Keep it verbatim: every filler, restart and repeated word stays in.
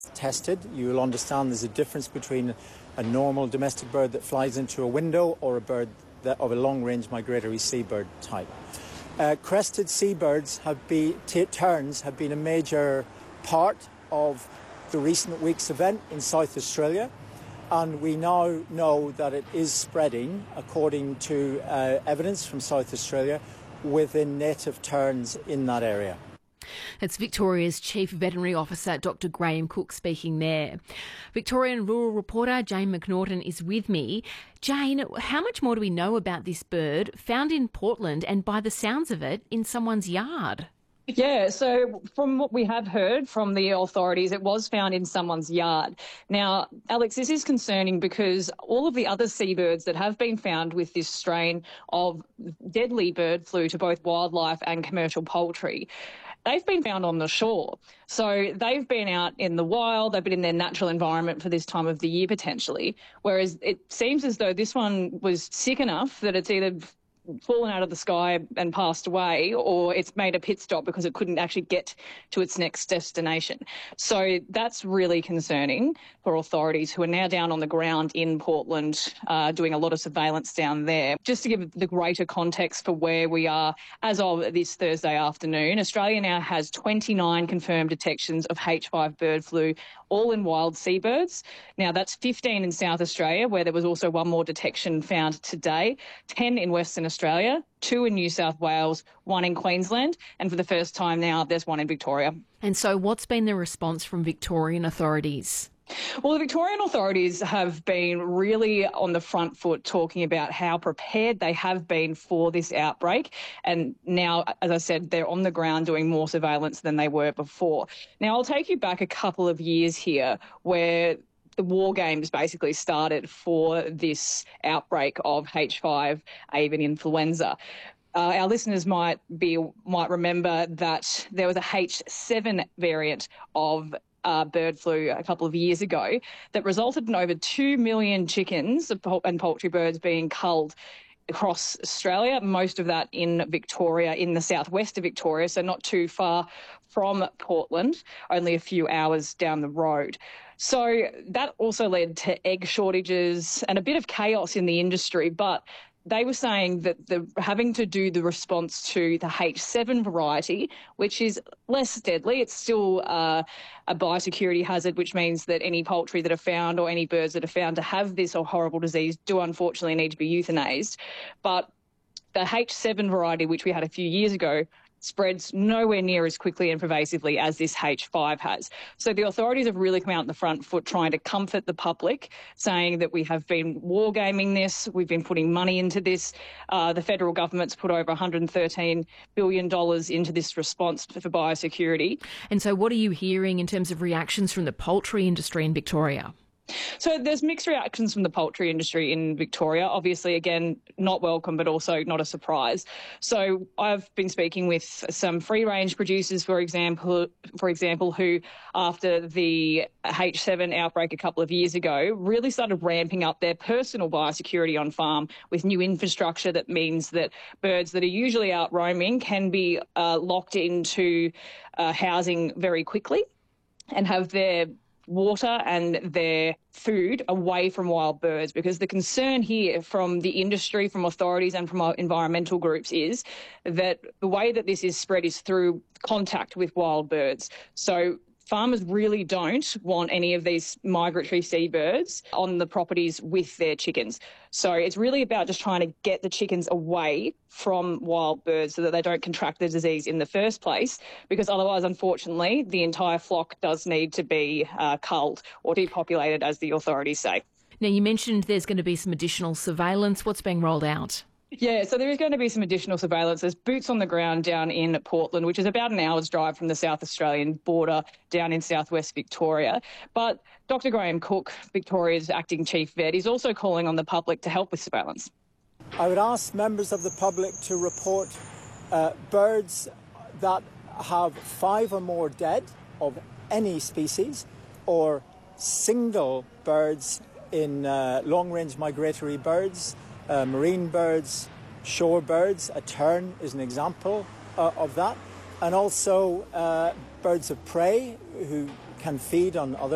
tested, you will understand there's a difference between a normal domestic bird that flies into a window or a bird that, of a long-range migratory seabird type. Uh, crested seabirds have been, t- terns have been a major part of the recent week's event in South Australia, and we now know that it is spreading, according to uh, evidence from South Australia, within native terns in that area. It's Victoria's Chief Veterinary Officer, Doctor Graham Cook, speaking there. Victorian rural reporter Jane McNaughton is with me. Jane, how much more do we know about this bird found in Portland and, by the sounds of it, in someone's yard? Yeah, so from what we have heard from the authorities, it was found in someone's yard. Now, Alex, this is concerning because all of the other seabirds that have been found with this strain of deadly bird flu to both wildlife and commercial poultry, they've been found on the shore. So they've been out in the wild, they've been in their natural environment for this time of the year potentially, whereas it seems as though this one was sick enough that it's either fallen out of the sky and passed away, or it's made a pit stop because it couldn't actually get to its next destination. So that's really concerning for authorities who are now down on the ground in Portland, uh, doing a lot of surveillance down there. Just to give the greater context for where we are as of this Thursday afternoon, Australia now has twenty-nine confirmed detections of H five bird flu, all in wild seabirds. Now, that's fifteen in South Australia, where there was also one more detection found today, ten in Western Australia, two in New South Wales, one in Queensland, and for the first time now, there's one in Victoria. And so what's been the response from Victorian authorities? Well, the Victorian authorities have been really on the front foot talking about how prepared they have been for this outbreak. And now, as I said, they're on the ground doing more surveillance than they were before. Now, I'll take you back a couple of years here where the war games basically started for this outbreak of H five avian influenza. Uh, our listeners might be might remember that there was a H seven variant of Uh, bird flu a couple of years ago that resulted in over two million chickens and poultry birds being culled across Australia, most of that in Victoria, in the southwest of Victoria, so not too far from Portland, only a few hours down the road. So that also led to egg shortages and a bit of chaos in the industry, but they were saying that the having to do the response to the H seven variety, which is less deadly, it's still uh, a biosecurity hazard, which means that any poultry that are found or any birds that are found to have this or horrible disease do unfortunately need to be euthanized. But the H seven variety, which we had a few years ago, spreads nowhere near as quickly and pervasively as this H five has. So the authorities have really come out on the front foot trying to comfort the public, saying that we have been wargaming this, we've been putting money into this. Uh, the federal government's put over one hundred thirteen billion dollars into this response for biosecurity. And so what are you hearing in terms of reactions from the poultry industry in Victoria? So there's mixed reactions from the poultry industry in Victoria. Obviously, again, not welcome, but also not a surprise. So I've been speaking with some free-range producers, for example, for example, who, after the H seven outbreak a couple of years ago, really started ramping up their personal biosecurity on farm with new infrastructure that means that birds that are usually out roaming can be uh, locked into uh, housing very quickly and have their water and their food away from wild birds, because the concern here from the industry, from authorities and from our environmental groups is that the way that this is spread is through contact with wild birds. So farmers really don't want any of these migratory seabirds on the properties with their chickens. So it's really about just trying to get the chickens away from wild birds so that they don't contract the disease in the first place, because otherwise, unfortunately, the entire flock does need to be uh, culled or depopulated, as the authorities say. Now, you mentioned there's going to be some additional surveillance. What's being rolled out? Yeah, so there is going to be some additional surveillance. There's boots on the ground down in Portland, which is about an hour's drive from the South Australian border down in southwest Victoria. But Doctor Graham Cook, Victoria's acting chief vet, is also calling on the public to help with surveillance. I would ask members of the public to report uh, birds that have five or more dead of any species, or single birds in uh, long-range migratory birds, Uh, marine birds, shore birds. A tern is an example uh, of that. And also uh, birds of prey who can feed on other